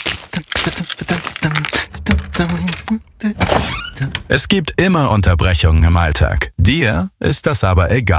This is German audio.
Es gibt immer Unterbrechungen im Alltag. Dir ist das aber egal.